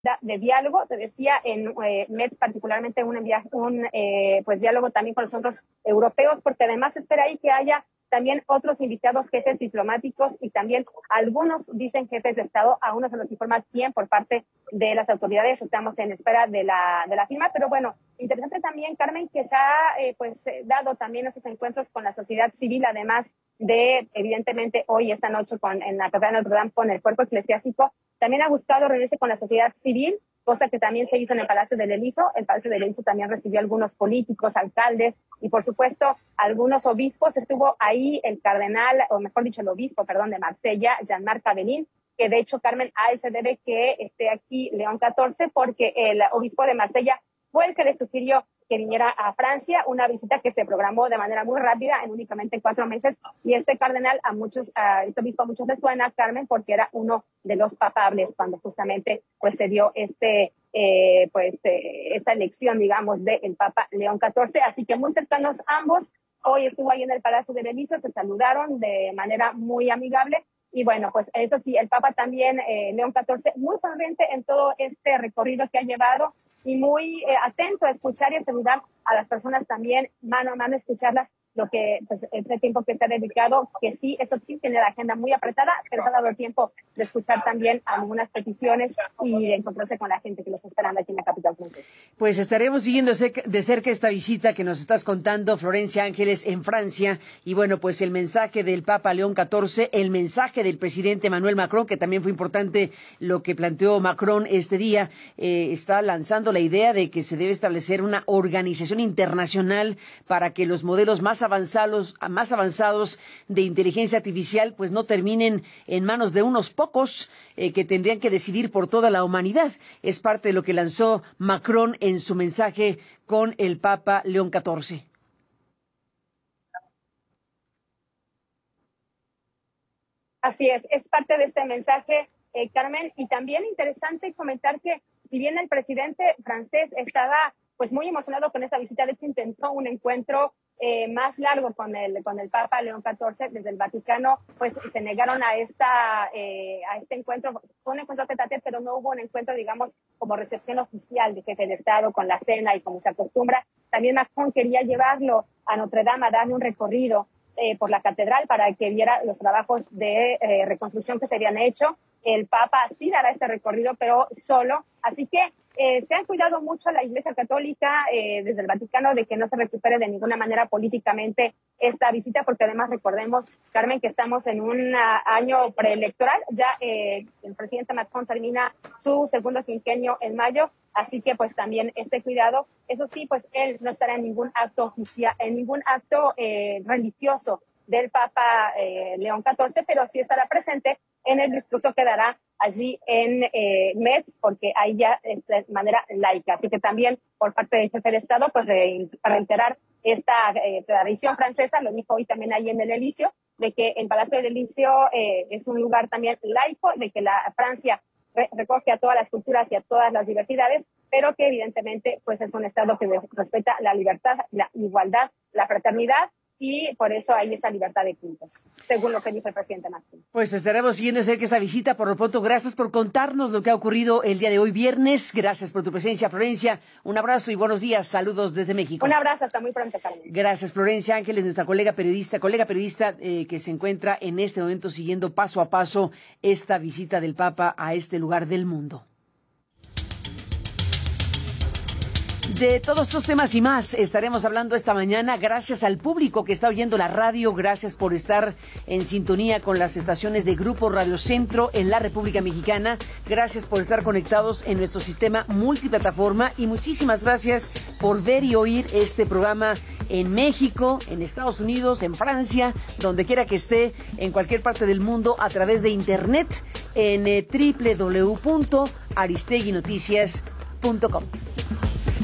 de diálogo, te decía, en MEDS particularmente pues diálogo también con los otros europeos, porque además espera ahí que haya también otros invitados, jefes diplomáticos y también algunos dicen jefes de Estado, aún no se nos informa quién por parte de las autoridades, estamos en espera de la firma, pero bueno, interesante también, Carmen, que se ha dado también esos encuentros con la sociedad civil, además de, evidentemente, hoy, esta noche, en la Catedral de Notre Dame, con el cuerpo eclesiástico, también ha buscado reunirse con la sociedad civil, cosa que también se hizo en el Palacio del Eliso. El Palacio del Eliso también recibió a algunos políticos, alcaldes y, por supuesto, algunos obispos. Estuvo ahí el cardenal, o mejor dicho, el obispo, de Marsella, Jean-Marc Avelin, que de hecho, Carmen, a él se debe que esté aquí León XIV, porque el obispo de Marsella fue el que le sugirió que viniera a Francia, una visita que se programó de manera muy rápida, en únicamente 4 meses, y este cardenal este obispo a muchos les suena, Carmen, porque era uno de los papables cuando justamente se dio esta elección, digamos, del Papa León XIV, así que muy cercanos ambos. Hoy estuvo ahí en el Palacio de Eliso, se saludaron de manera muy amigable. Y bueno, pues eso sí, el Papa también, León XIV, muy sonriente en todo este recorrido que ha llevado y muy atento a escuchar y a saludar a las personas también, mano a mano, escucharlas, lo que, ese tiempo que se ha dedicado, que sí, eso sí, tiene la agenda muy apretada, pero se ha dado el tiempo de escuchar también algunas peticiones y de encontrarse con la gente que los está esperando aquí en la capital francesa. Pues estaremos siguiendo de cerca esta visita que nos estás contando, Florencia Ángeles, en Francia, y bueno, pues el mensaje del Papa León XIV, el mensaje del presidente Emmanuel Macron, que también fue importante lo que planteó Macron este día, está lanzando la idea de que se debe establecer una organización internacional para que los modelos más avanzados de inteligencia artificial pues no terminen en manos de unos pocos que tendrían que decidir por toda la humanidad. Es parte de lo que lanzó Macron en su mensaje con el Papa León XIV. Así es parte de este mensaje, Carmen, y también interesante comentar que si bien el presidente francés estaba pues muy emocionado con esta visita, de hecho intentó un encuentro más largo con el Papa León XIV desde el Vaticano, pues se negaron a este encuentro. Fue un encuentro tete-a-tete, pero no hubo un encuentro, digamos, como recepción oficial de jefe de Estado con la cena y como se acostumbra. También Macron quería llevarlo a Notre Dame a darle un recorrido por la catedral para que viera los trabajos de reconstrucción que se habían hecho. El Papa sí dará este recorrido, pero solo. Así que se han cuidado mucho la Iglesia Católica desde el Vaticano de que no se recupere de ninguna manera políticamente esta visita, porque además recordemos, Carmen, que estamos en un año preelectoral. Ya el presidente Macron termina su segundo quinquenio en mayo, así que pues también ese cuidado. Eso sí, pues él no estará en ningún acto oficial, en ningún acto religioso del Papa León XIV, pero sí estará presente en el discurso que dará allí en Metz, porque ahí ya es de manera laica. Así que también por parte del jefe de Estado, pues para reiterar esta tradición francesa, lo dijo hoy también ahí en el Elíseo, de que el Palacio del Elíseo es un lugar también laico, de que la Francia recoge a todas las culturas y a todas las diversidades, pero que evidentemente pues es un Estado que respeta la libertad, la igualdad, la fraternidad, y por eso hay esa libertad de cultos, según lo que dice el presidente Macron. Pues estaremos siguiendo de cerca esta visita. Por lo pronto, gracias por contarnos lo que ha ocurrido el día de hoy, viernes. Gracias por tu presencia, Florencia. Un abrazo y buenos días. Saludos desde México. Un abrazo, hasta muy pronto, Carmen. Gracias, Florencia Ángeles, nuestra colega periodista que se encuentra en este momento siguiendo paso a paso esta visita del Papa a este lugar del mundo. De todos estos temas y más estaremos hablando esta mañana. Gracias al público que está oyendo la radio. Gracias por estar en sintonía con las estaciones de Grupo Radio Centro en la República Mexicana. Gracias por estar conectados en nuestro sistema multiplataforma. Y muchísimas gracias por ver y oír este programa en México, en Estados Unidos, en Francia, donde quiera que esté, en cualquier parte del mundo, a través de internet en www.aristeguinoticias.com.